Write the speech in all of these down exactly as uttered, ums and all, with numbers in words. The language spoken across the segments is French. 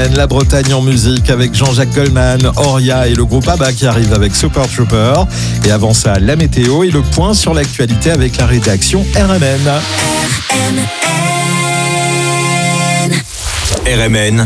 R M N, la Bretagne en musique avec Jean-Jacques Goldman, Oria et le groupe ABBA qui arrive avec Super Trooper. Et avant ça, la météo et le point sur l'actualité avec la rédaction R M N. R M N. R M N,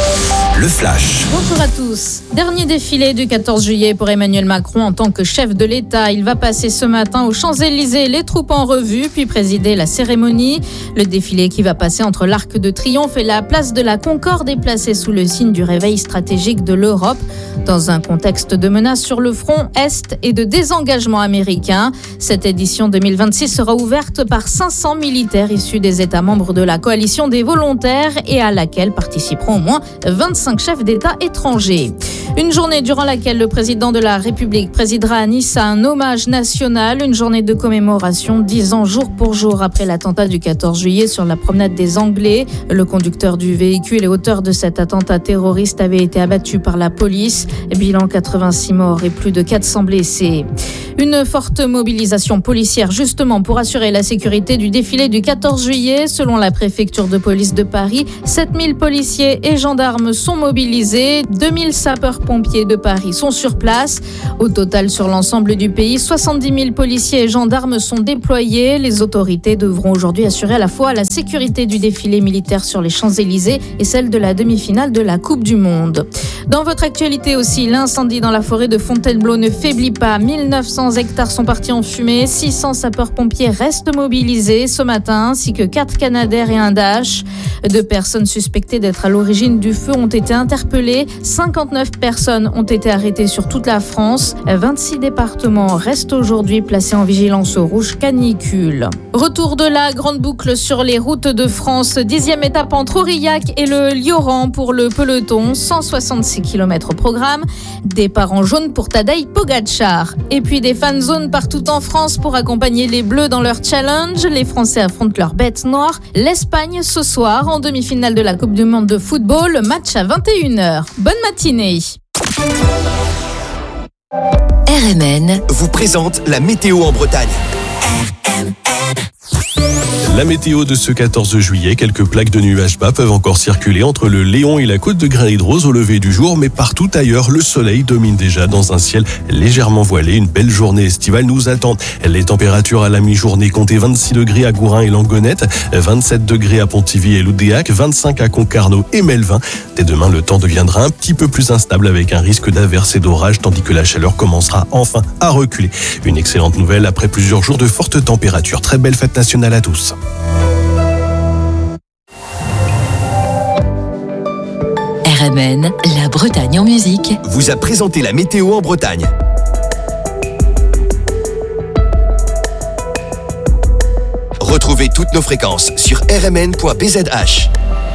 le flash. Bonjour à tous. Dernier défilé du quatorze juillet pour Emmanuel Macron en tant que chef de l'État. Il va passer ce matin aux Champs-Élysées les troupes en revue, puis présider la cérémonie. Le défilé qui va passer entre l'Arc de Triomphe et la place de la Concorde est placé sous le signe du réveil stratégique de l'Europe, dans un contexte de menace sur le front Est et de désengagement américain. Cette édition deux mille vingt-six sera ouverte par cinq cents militaires issus des États membres de la coalition des volontaires et à laquelle participeront au moins vingt-cinq chefs d'État étrangers. Une journée durant laquelle le président de la République présidera à Nice à un hommage national, une journée de commémoration dix ans jour pour jour après l'attentat du quatorze juillet sur la promenade des Anglais. Le conducteur du véhicule et auteur de cet attentat terroriste avait été abattu par la police. Bilan quatre-vingt-six morts et plus de quatre cents blessés. Une forte mobilisation policière justement pour assurer la sécurité du défilé du quatorze juillet. Selon la préfecture de police de Paris, sept mille policiers et gendarmes sont mobilisés. deux mille sapeurs-pompiers de Paris sont sur place. Au total, sur l'ensemble du pays, soixante-dix mille policiers et gendarmes sont déployés. Les autorités devront aujourd'hui assurer à la fois la sécurité du défilé militaire sur les Champs-Élysées et celle de la demi-finale de la Coupe du Monde. Dans votre actualité aussi, l'incendie dans la forêt de Fontainebleau ne faiblit pas. mille neuf cents hectares sont partis en fumée. six cents sapeurs-pompiers restent mobilisés ce matin, ainsi que quatre Canadair et un Dash. Deux personnes suspectées d'être à l'origine du feu ont été interpellées. cinquante-neuf personnes ont été arrêtées sur toute la France. vingt-six départements restent aujourd'hui placés en vigilance rouge canicule. Retour de la grande boucle sur les routes de France. Dixième étape entre Aurillac et le Lioran pour le peloton. cent soixante-six kilomètres au programme. Départ en jaune pour Tadej Pogačar. Et puis des fan zones partout en France pour accompagner les Bleus dans leur challenge. Les Français affrontent leur bête noire. L'Espagne ce soir en demi-finale de la Coupe du Monde de football. Match à vingt et une heures. Bonne matinée. R M N Vous présente la météo en Bretagne. R M N. La météo de ce quatorze juillet, quelques plaques de nuages bas peuvent encore circuler entre le Léon et la côte de Grain-et-Rose au lever du jour, mais partout ailleurs, le soleil domine déjà dans un ciel légèrement voilé. Une belle journée estivale nous attend. Les températures à la mi-journée comptaient vingt-six degrés à Gourin et Langonette, vingt-sept degrés à Pontivy et Loudéac, vingt-cinq à Concarneau et Melvin. Dès demain, le temps deviendra un petit peu plus instable avec un risque d'averses et d'orages, tandis que la chaleur commencera enfin à reculer. Une excellente nouvelle après plusieurs jours de fortes températures. Très belle fête nationale à tous. R M N, la Bretagne en musique, Vous a présenté la météo en Bretagne. Retrouvez toutes nos fréquences sur r m n point b z h.